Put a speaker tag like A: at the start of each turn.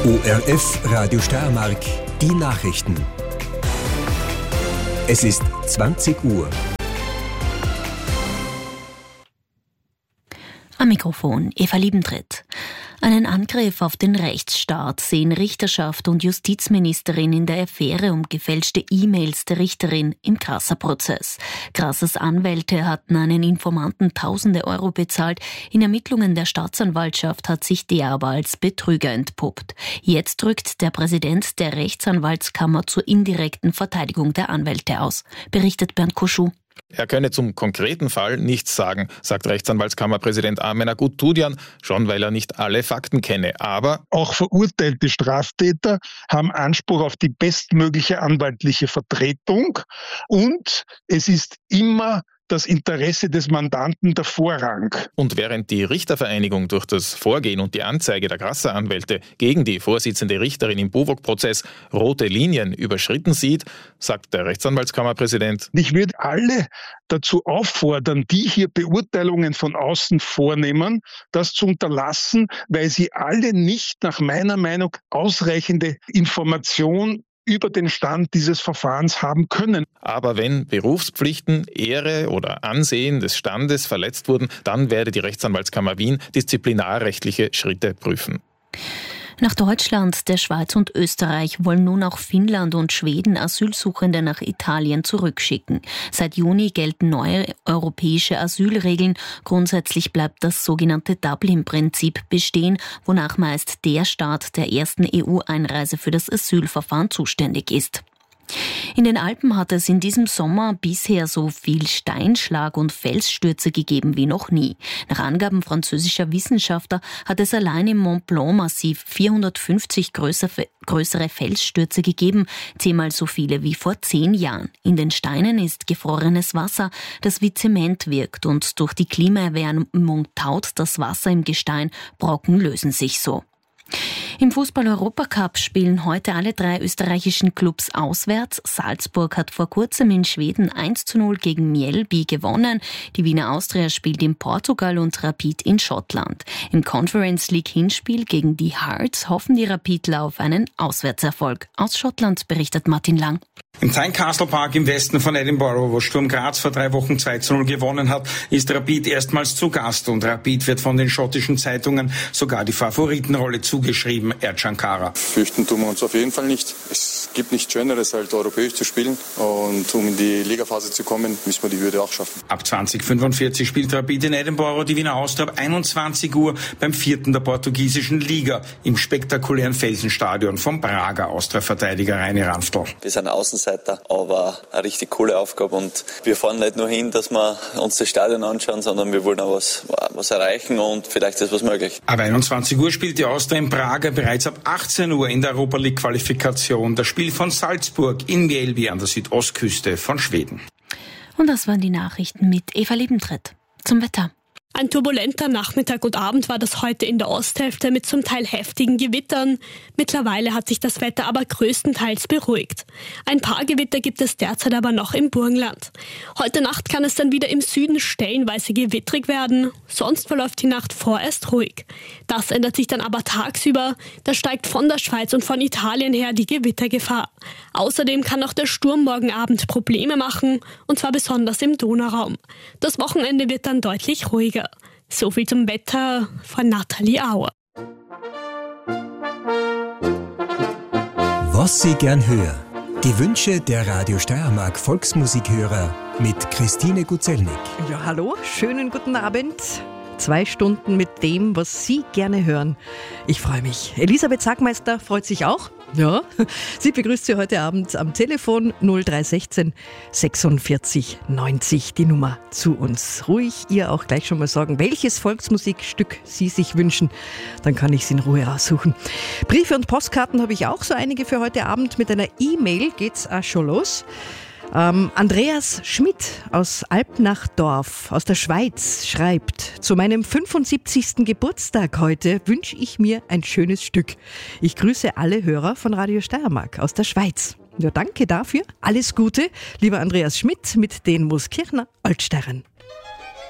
A: ORF Radio Steiermark, die Nachrichten. Es ist 20 Uhr.
B: Am Mikrofon Eva Liebentritt. Einen Angriff auf den Rechtsstaat sehen Richterschaft und Justizministerin in der Affäre um gefälschte E-Mails der Richterin im Grasser-Prozess. Grassers Anwälte hatten einen Informanten tausende Euro bezahlt. In Ermittlungen der Staatsanwaltschaft hat sich der aber als Betrüger entpuppt. Jetzt rückt der Präsident der Rechtsanwaltskammer zur indirekten Verteidigung der Anwälte aus, berichtet Bernd Koschuh.
C: Er könne zum konkreten Fall nichts sagen, sagt Rechtsanwaltskammerpräsident Armen Aguttudian, schon weil er nicht alle Fakten kenne. Aber
D: auch verurteilte Straftäter haben Anspruch auf die bestmögliche anwaltliche Vertretung und es ist immer das Interesse des Mandanten der Vorrang.
C: Und während die Richtervereinigung durch das Vorgehen und die Anzeige der Grasser-Anwälte gegen die Vorsitzende Richterin im Buwog-Prozess rote Linien überschritten sieht, sagt der Rechtsanwaltskammerpräsident:
D: Ich würde alle dazu auffordern, die hier Beurteilungen von außen vornehmen, das zu unterlassen, weil sie alle nicht nach meiner Meinung ausreichende Information über den Stand dieses Verfahrens haben können.
C: Aber wenn Berufspflichten, Ehre oder Ansehen des Standes verletzt wurden, dann werde die Rechtsanwaltskammer Wien disziplinarrechtliche Schritte prüfen.
B: Nach Deutschland, der Schweiz und Österreich wollen nun auch Finnland und Schweden Asylsuchende nach Italien zurückschicken. Seit Juni gelten neue europäische Asylregeln. Grundsätzlich bleibt das sogenannte Dublin-Prinzip bestehen, wonach meist der Staat der ersten EU-Einreise für das Asylverfahren zuständig ist. In den Alpen hat es in diesem Sommer bisher so viel Steinschlag und Felsstürze gegeben wie noch nie. Nach Angaben französischer Wissenschaftler hat es allein im Mont Blanc-Massiv 450 größere Felsstürze gegeben, 10-mal so viele wie vor 10 Jahren. In den Steinen ist gefrorenes Wasser, das wie Zement wirkt, und durch die Klimaerwärmung taut das Wasser im Gestein, Brocken lösen sich so. Im Fußball-Europacup spielen heute alle 3 österreichischen Clubs auswärts. Salzburg hat vor kurzem in Schweden 1:0 gegen Mjällby gewonnen. Die Wiener Austria spielt in Portugal und Rapid in Schottland. Im Conference League Hinspiel gegen die Hearts hoffen die Rapidler auf einen Auswärtserfolg. Aus Schottland berichtet Martin Lang.
E: Im Tynecastle Park im Westen von Edinburgh, wo Sturm Graz vor 3 Wochen 2:0 gewonnen hat, ist Rapid erstmals zu Gast, und Rapid wird von den schottischen Zeitungen sogar die Favoritenrolle zugeschrieben, Ercan Kara.
F: Fürchten tun wir uns auf jeden Fall nicht. Es gibt nichts Schöneres, als europäisch zu spielen, und um in die Ligaphase zu kommen, müssen wir die Hürde auch schaffen.
E: Ab 20:45 spielt Rapid in Edinburgh, die Wiener Austria ab 21 Uhr beim 4. der portugiesischen Liga im spektakulären Felsenstadion vom Prager Austria-Verteidiger Reini Ranftl.
G: Wir sind Außenseiter, aber eine richtig coole Aufgabe, und wir fahren nicht nur hin, dass wir uns das Stadion anschauen, sondern wir wollen auch was erreichen, und vielleicht ist was möglich.
E: Ab 21 Uhr spielt die Austria in Prager, bereits ab 18 Uhr in der Europa League Qualifikation das Spiel von Salzburg in Mjällby an der Südostküste von Schweden.
B: Und das waren die Nachrichten mit Eva Liebentritt. Zum Wetter.
H: Ein turbulenter Nachmittag und Abend war das heute in der Osthälfte mit zum Teil heftigen Gewittern. Mittlerweile hat sich das Wetter aber größtenteils beruhigt. Ein paar Gewitter gibt es derzeit aber noch im Burgenland. Heute Nacht kann es dann wieder im Süden stellenweise gewittrig werden. Sonst verläuft die Nacht vorerst ruhig. Das ändert sich dann aber tagsüber. Da steigt von der Schweiz und von Italien her die Gewittergefahr. Außerdem kann auch der Sturm morgen Abend Probleme machen, und zwar besonders im Donauraum. Das Wochenende wird dann deutlich ruhiger. So viel zum Wetter von Nathalie Auer.
A: Was Sie gern hören. Die Wünsche der Radio Steiermark Volksmusikhörer mit Christine Guzelnik.
I: Ja, hallo, schönen guten Abend. 2 Stunden mit dem, was Sie gerne hören. Ich freue mich. Elisabeth Sagmeister freut sich auch. Ja, sie begrüßt Sie heute Abend am Telefon 0316 46 90, die Nummer zu uns. Ruhig ihr auch gleich schon mal sagen, welches Volksmusikstück Sie sich wünschen. Dann kann ich es in Ruhe raussuchen. Briefe und Postkarten habe ich auch so einige für heute Abend. Mit einer E-Mail geht's auch schon los. Andreas Schmidt aus Alpnachdorf aus der Schweiz schreibt: Zu meinem 75. Geburtstag heute wünsche ich mir ein schönes Stück. Ich grüße alle Hörer von Radio Steiermark aus der Schweiz. Ja, danke dafür. Alles Gute, lieber Andreas Schmidt mit den Mooskirchner Altsterren.